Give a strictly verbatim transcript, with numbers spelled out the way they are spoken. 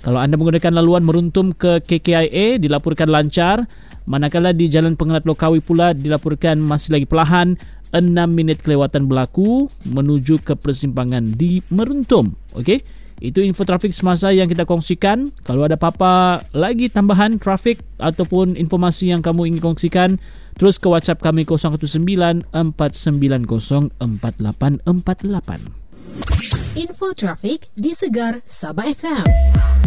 Kalau anda menggunakan laluan Meruntum ke K K I A, dilaporkan lancar. Manakala di Jalan Penganut Lokawi pula dilaporkan masih lagi perlahan, enam minit kelewatan berlaku menuju ke persimpangan di Meruntum. Okey, itu info trafik semasa yang kita kongsikan. Kalau ada apa-apa lagi tambahan trafik ataupun informasi yang kamu ingin kongsikan, terus ke WhatsApp kami kosong satu sembilan empat sembilan kosong empat lapan empat lapan. Info trafik di Segar Sabah F M.